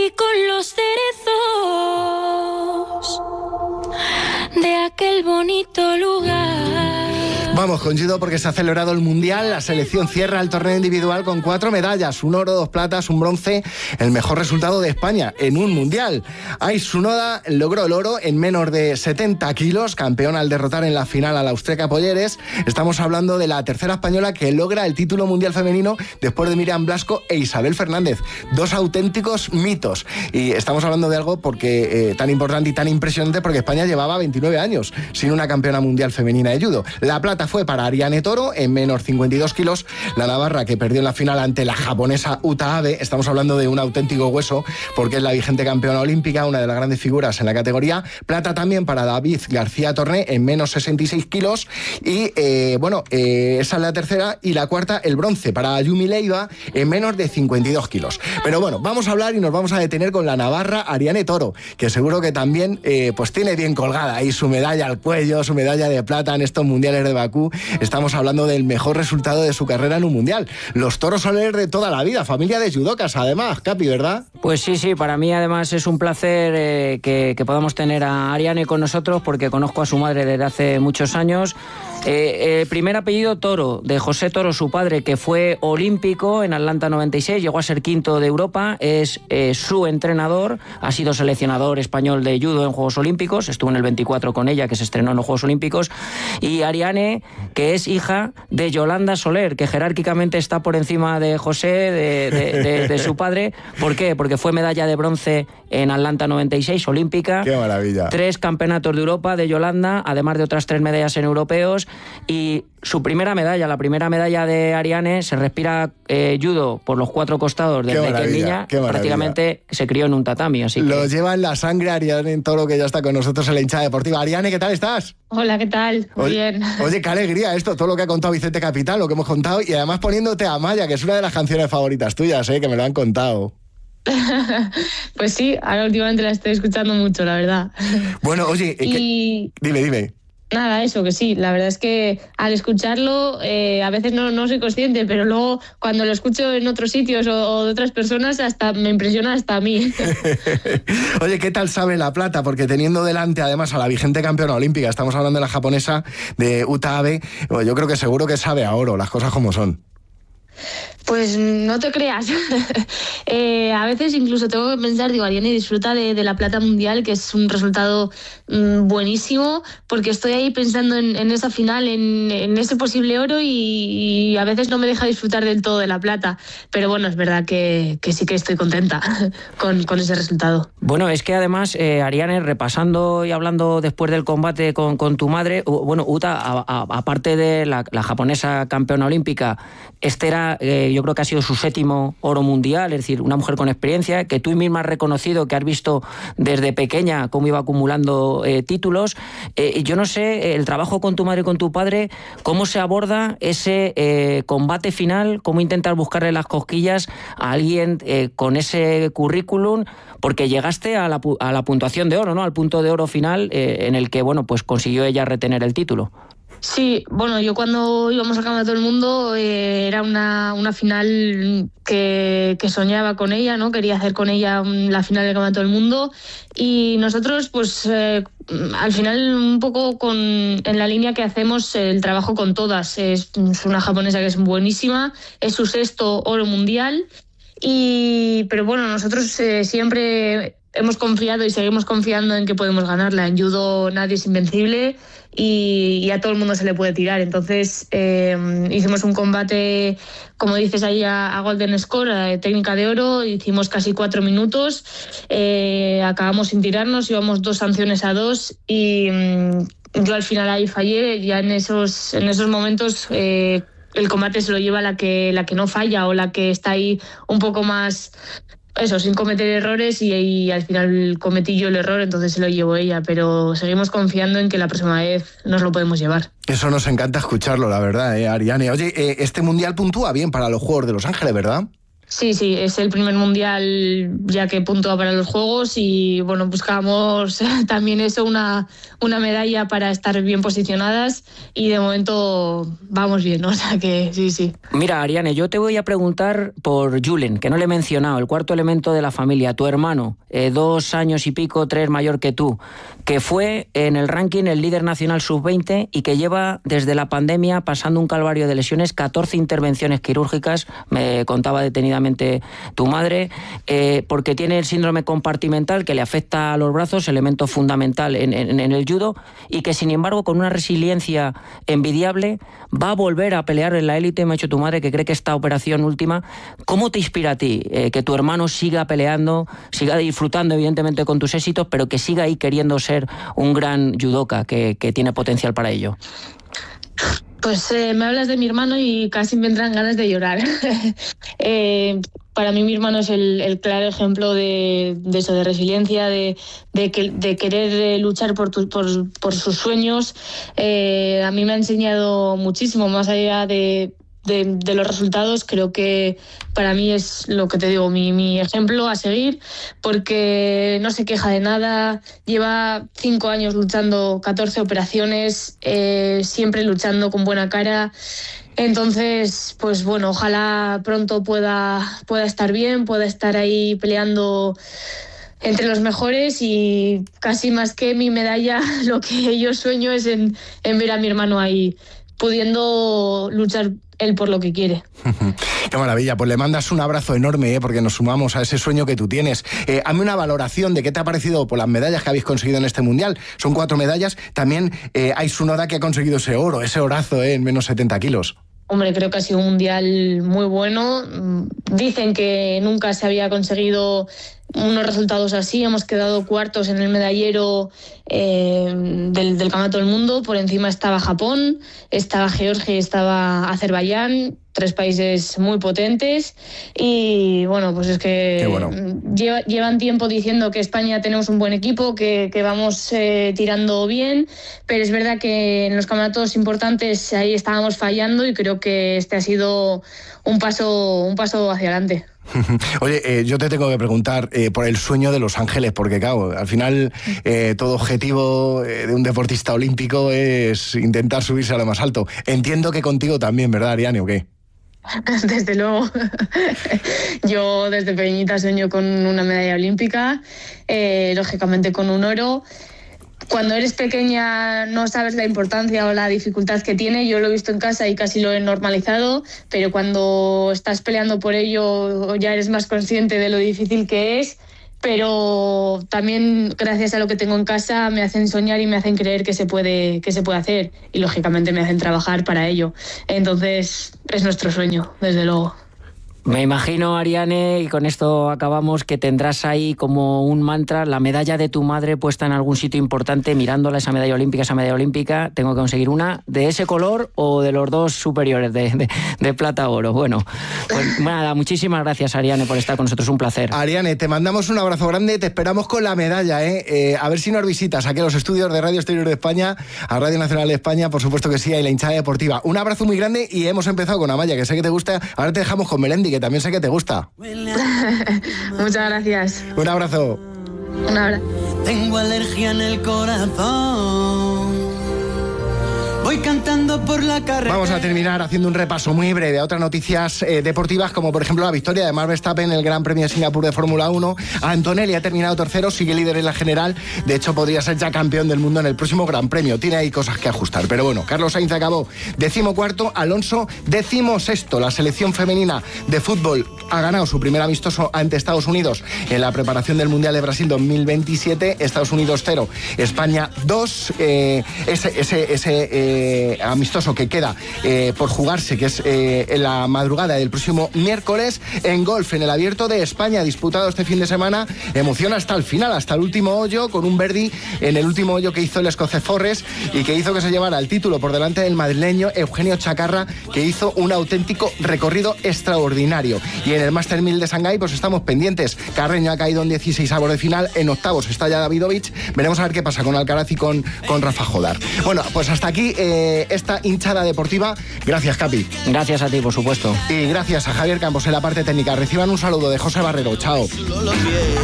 y con los cerezos de aquel bonito lugar. Vamos con judo porque se ha celebrado el Mundial. La selección cierra el torneo individual con 4 medallas, 1 oro, 2 platas, 1 bronce, el mejor resultado de España en un Mundial. Ai Tsunoda logró el oro en menos de 70 kilos, campeón al derrotar en la final a la austríaca Polleres. Estamos hablando de la tercera española que logra el título mundial femenino después de Miriam Blasco e Isabel Fernández. 2 auténticos mitos. Y estamos hablando de algo porque tan importante y tan impresionante porque España llevaba 29 años sin una campeona mundial femenina de judo. La plata fue para Ariane Toro en menos 52 kilos, la navarra que perdió en la final ante la japonesa Uta Abe. Estamos hablando de un auténtico hueso porque es la vigente campeona olímpica, una de las grandes figuras en la categoría. Plata también para David García Torné en menos 66 kilos y esa es la tercera, y la cuarta el bronce para Yumi Leiva en menos de 52 kilos. Pero bueno, vamos a hablar y nos vamos a detener con la navarra Ariane Toro, que seguro que también pues tiene bien colgada ahí su medalla al cuello, su medalla de plata en estos mundiales de Bakú. Estamos hablando del mejor resultado de su carrera en un mundial. Los toros soleres de toda la vida, familia de judocas además, Capi, ¿verdad? Pues sí, para mí además es un placer que podamos tener a Ariane con nosotros porque conozco a su madre desde hace muchos años. Primer apellido Toro, de José Toro, su padre, que fue olímpico en Atlanta 96, llegó a ser quinto de Europa, es su entrenador, ha sido seleccionador español de judo en Juegos Olímpicos, estuvo en el 24 con ella, que se estrenó en los Juegos Olímpicos, y Ariane, que es hija de Yolanda Soler, que jerárquicamente está por encima de José, de su padre. ¿Por qué? Porque fue medalla de bronce en Atlanta 96, olímpica. ¡Qué maravilla! 3 campeonatos de Europa de Yolanda, además de otras 3 medallas en europeos, y su primera medalla, la primera medalla de Ariane, se respira judo por los 4 costados desde que es niña, prácticamente se crió en un tatami. Así que... Lo lleva en la sangre Ariane en Toro, que ya está con nosotros en la hinchada deportiva. Ariane, ¿qué tal estás? Hola, ¿qué tal? Muy bien. Oye, qué alegría esto, todo lo que ha contado Vicente Capital, lo que hemos contado, y además poniéndote a Maya, que es una de las canciones favoritas tuyas, que me lo han contado. Pues sí, ahora últimamente la estoy escuchando mucho, la verdad. Bueno, oye, dime. Nada, eso, que sí, la verdad es que al escucharlo a veces no soy consciente, pero luego cuando lo escucho en otros sitios o de otras personas hasta me impresiona hasta a mí. Oye, ¿qué tal sabe la plata? Porque teniendo delante además a la vigente campeona olímpica, estamos hablando de la japonesa de Uta Abe, yo creo que seguro que sabe a oro, las cosas como son. Pues no te creas. A veces incluso tengo que pensar, Ariane disfruta de la plata mundial, que es un resultado buenísimo, porque estoy ahí pensando en esa final, en ese posible oro, y a veces no me deja disfrutar del todo de la plata. Pero bueno, es verdad que sí que estoy contenta con ese resultado. Bueno, es que además, Ariane, repasando y hablando después del combate con tu madre, bueno, Uta, aparte de la japonesa campeona olímpica, este era, yo creo que ha sido su 7º oro mundial, es decir, una mujer con experiencia, que tú misma has reconocido que has visto desde pequeña cómo iba acumulando títulos. Yo no sé, el trabajo con tu madre y con tu padre, cómo se aborda ese combate final, cómo intentar buscarle las cosquillas a alguien con ese currículum, porque llegaste a la puntuación de oro, ¿no? Al punto de oro final en el que, bueno, pues consiguió ella retener el título. Sí, bueno, yo cuando íbamos al Campeonato del Mundo era una final que soñaba con ella, ¿no? Quería hacer con ella la final del Campeonato del Mundo, y nosotros pues al final un poco en la línea que hacemos el trabajo con todas. Es una japonesa que es buenísima, es su 6º oro mundial, pero bueno, nosotros siempre hemos confiado y seguimos confiando en que podemos ganarla. En judo nadie es invencible y a todo el mundo se le puede tirar. Entonces hicimos un combate, como dices ahí, a Golden Score, técnica de oro. Hicimos casi 4 minutos, acabamos sin tirarnos, íbamos 2 sanciones a 2 y yo al final ahí fallé. Ya en esos momentos el combate se lo lleva la que no falla, o la que está ahí un poco más... Eso, sin cometer errores, y al final cometí yo el error, entonces se lo llevó ella, pero seguimos confiando en que la próxima vez nos lo podemos llevar. Eso nos encanta escucharlo, la verdad, Ariane. Oye, este mundial puntúa bien para los Juegos de Los Ángeles, ¿verdad? Sí, es el primer mundial ya que puntúa para los Juegos y bueno, buscamos también eso, una medalla para estar bien posicionadas y de momento vamos bien, ¿no? O sea que sí. Mira, Ariane, yo te voy a preguntar por Julen, que no le he mencionado, el cuarto elemento de la familia, tu hermano, 2 años y pico, 3 mayor que tú, que fue en el ranking el líder nacional sub-20 y que lleva desde la pandemia pasando un calvario de lesiones, 14 intervenciones quirúrgicas, me contaba detenidamente tu madre, porque tiene el síndrome compartimental que le afecta a los brazos, elemento fundamental en el judo, y que sin embargo con una resiliencia envidiable va a volver a pelear en la élite. Me ha dicho tu madre que cree que esta operación última, ¿cómo te inspira a ti que tu hermano siga peleando, siga disfrutando evidentemente con tus éxitos, pero que siga ahí queriendo ser un gran judoka que tiene potencial para ello? Pues me hablas de mi hermano y casi me entran ganas de llorar. Para mí mi hermano es el claro ejemplo de eso, de resiliencia, de querer luchar por sus sueños. A mí me ha enseñado muchísimo, más allá de los resultados. Creo que para mí es lo que te digo, mi ejemplo a seguir, porque no se queja de nada, lleva 5 años luchando, 14 operaciones, siempre luchando con buena cara. Entonces, pues bueno, ojalá pronto pueda estar bien, pueda estar ahí peleando entre los mejores, y casi más que mi medalla, lo que yo sueño es en ver a mi hermano ahí pudiendo luchar él por lo que quiere. Qué maravilla, pues le mandas un abrazo enorme, porque nos sumamos a ese sueño que tú tienes. Hazme una valoración de qué te ha parecido por las medallas que habéis conseguido en este Mundial. Son 4 medallas, también hay Tsunoda que ha conseguido ese oro, ese orazo en menos 70 kilos. Hombre, creo que ha sido un mundial muy bueno. Dicen que nunca se había conseguido unos resultados así. Hemos quedado cuartos en el medallero del Campeonato del Mundo. Por encima estaba Japón, estaba Georgia y estaba Azerbaiyán. 3 países muy potentes. Y bueno, pues es que bueno. Llevan tiempo diciendo que España tenemos un buen equipo, que vamos tirando bien, pero es verdad que en los campeonatos importantes ahí estábamos fallando, y creo que este ha sido un paso hacia adelante. Oye, yo te tengo que preguntar por el sueño de Los Ángeles, porque claro, al final todo objetivo de un deportista olímpico es intentar subirse a lo más alto. Entiendo que contigo también, ¿verdad, Ariane, o qué? Desde luego. Yo desde pequeñita sueño con una medalla olímpica, lógicamente con un oro. Cuando eres pequeña no sabes la importancia o la dificultad que tiene. Yo lo he visto en casa y casi lo he normalizado, pero cuando estás peleando por ello ya eres más consciente de lo difícil que es. Pero también, gracias a lo que tengo en casa, me hacen soñar y me hacen creer que se puede hacer, y lógicamente me hacen trabajar para ello. Entonces es nuestro sueño, desde luego. Me imagino, Ariane, y con esto acabamos, que tendrás ahí como un mantra la medalla de tu madre puesta en algún sitio importante, mirándola, esa medalla olímpica. Tengo que conseguir una de ese color o de los 2 superiores de plata oro. Bueno, pues nada, muchísimas gracias, Ariane, por estar con nosotros, un placer. Ariane, te mandamos un abrazo grande, te esperamos con la medalla, a ver si nos visitas aquí a los estudios de Radio Exterior de España, a Radio Nacional de España, por supuesto que sí, y la hinchada deportiva. Un abrazo muy grande, y hemos empezado con Amaya, que sé que te gusta, ahora te dejamos con Melendi, que también sé que te gusta. Muchas gracias. Un abrazo. Un abrazo. Tengo alergia en el corazón. Voy cantando por la carretera. Vamos a terminar haciendo un repaso muy breve a otras noticias deportivas, como por ejemplo la victoria de Max Verstappen en el Gran Premio de Singapur de Fórmula 1. Antonelli ha terminado tercero, sigue líder en la general. De hecho, podría ser ya campeón del mundo en el próximo Gran Premio. Tiene ahí cosas que ajustar. Pero bueno, Carlos Sainz acabó 14º, Alonso 16º. La selección femenina de fútbol ha ganado su primer amistoso ante Estados Unidos en la preparación del Mundial de Brasil 2027. Estados Unidos 0, España 2. Ese amistoso que queda por jugarse, que es en la madrugada del próximo miércoles. En golf, en el Abierto de España, disputado este fin de semana, emociona hasta el final, hasta el último hoyo, con un birdie en el último hoyo que hizo el escocés Forrest, y que hizo que se llevara el título por delante del madrileño Eugenio Chacarra, que hizo un auténtico recorrido extraordinario. Y en el Master 1000 de Shanghái, pues estamos pendientes. Carreño ha caído en 16avos de final, en octavos está ya Davidovich. Veremos a ver qué pasa con Alcaraz y con Rafa Jodar. Bueno, pues hasta aquí esta hinchada deportiva. Gracias, Capi. Gracias a ti, por supuesto. Y gracias a Javier Campos en la parte técnica. Reciban un saludo de José Barrero. Chao.